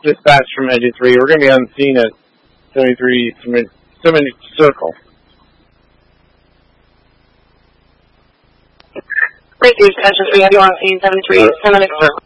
dispatch from Engine 3. We're going to be on scene at 73 Circle. Great, dispatch 3, have you on scene 73 Circle.